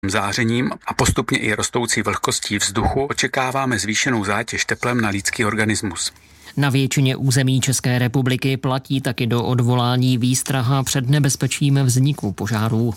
zářením a postupně i rostoucí vlhkostí vzduchu očekáváme zvýšenou zátěž teplem na lidský organismus. Na většině území České republiky platí taky do odvolání výstraha před nebezpečím vzniku požárů.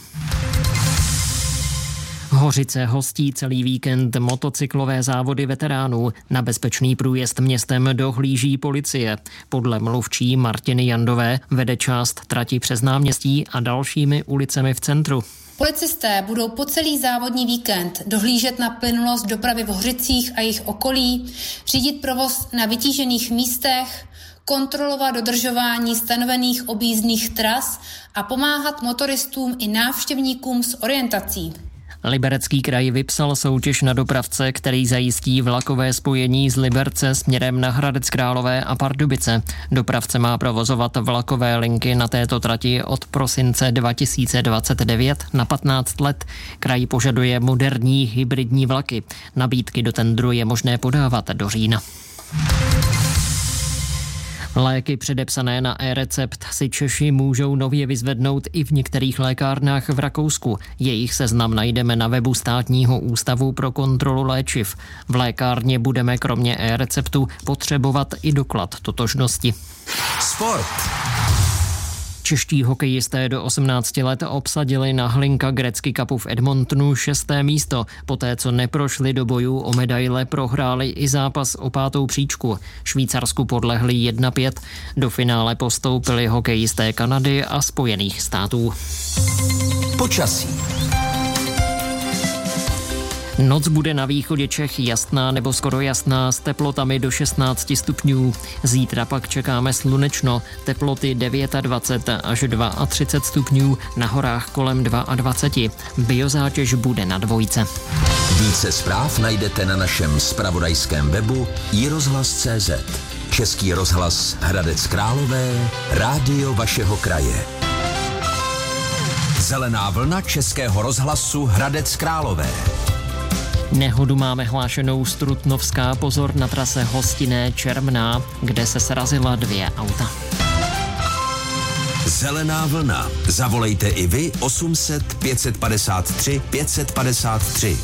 Hořice hostí celý víkend motocyklové závody veteránů. Na bezpečný průjezd městem dohlíží policie. Podle mluvčí Martiny Jandové vede část trati přes náměstí a dalšími ulicemi v centru. Policisté budou po celý závodní víkend dohlížet na plynulost dopravy v Hořicích a jejich okolí, řídit provoz na vytížených místech, kontrolovat dodržování stanovených objízdných tras a pomáhat motoristům i návštěvníkům s orientací. Liberecký kraj vypsal soutěž na dopravce, který zajistí vlakové spojení z Liberce směrem na Hradec Králové a Pardubice. Dopravce má provozovat vlakové linky na této trati od prosince 2029 na 15 let. Kraj požaduje moderní hybridní vlaky. Nabídky do tendru je možné podávat do října. Léky předepsané na e-recept si Češi můžou nově vyzvednout i v některých lékárnách v Rakousku. Jejich seznam najdeme na webu Státního ústavu pro kontrolu léčiv. V lékárně budeme kromě e-receptu potřebovat i doklad totožnosti. Sport. Čeští hokejisté do 18 let obsadili na Hlinka Gretzky Cupu v Edmontonu 6. místo. Poté, co neprošli do bojů o medaile, prohráli i zápas o 5. příčku. Švýcarsku podlehli 1-5. Do finále postoupili hokejisté Kanady a Spojených států. Počasí. Noc bude na východě Čech jasná nebo skoro jasná s teplotami do 16 stupňů. Zítra pak čekáme slunečno, teploty 29 až 32 stupňů, na horách kolem 22. Biozátěž bude na 2. Více zpráv najdete na našem zpravodajském webu iRozhlas.cz. Český rozhlas Hradec Králové, rádio vašeho kraje. Zelená vlna Českého rozhlasu Hradec Králové. Nehodu máme hlášenou z Trutnovská, pozor na trase Hostinné Čermná, kde se srazila 2 auta. Zelená vlna. Zavolejte i vy 800 553 553.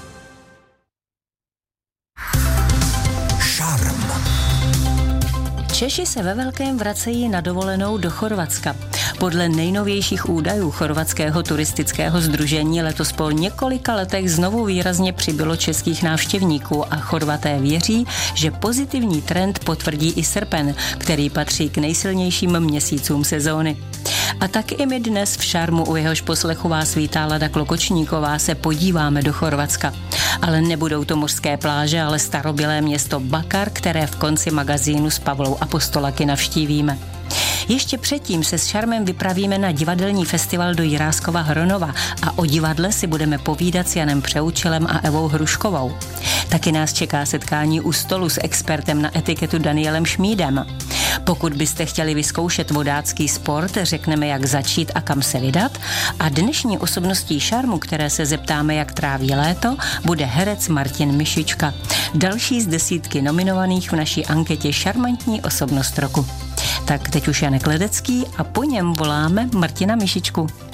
Šarm. Češi se ve velkém vracejí na dovolenou do Chorvatska. Podle nejnovějších údajů chorvatského turistického sdružení letos po několika letech znovu výrazně přibylo českých návštěvníků a Chorvaté věří, že pozitivní trend potvrdí i srpen, který patří k nejsilnějším měsícům sezóny. A tak i my dnes v Šarmu, u jehož poslechu vás vítá Lada Klokočníková, se podíváme do Chorvatska. Ale nebudou to mořské pláže, ale starobylé město Bakar, které v konci magazínu s Pavlou Apostolaky navštívíme. Ještě předtím se s Šarmem vypravíme na divadelní festival do Jiráskova Hronova a o divadle si budeme povídat s Janem Přeučilem a Evou Hruškovou. Taky nás čeká setkání u stolu s expertem na etiketu Danielem Šmídem. Pokud byste chtěli vyzkoušet vodácký sport, řekneme, jak začít a kam se vydat. A dnešní osobností Šarmu, které se zeptáme, jak tráví léto, bude herec Martin Mišička. Další z 10 nominovaných v naší anketě Šarmantní osobnost roku. Tak teď už Janek Ledecký a po něm voláme Martina Mišičku.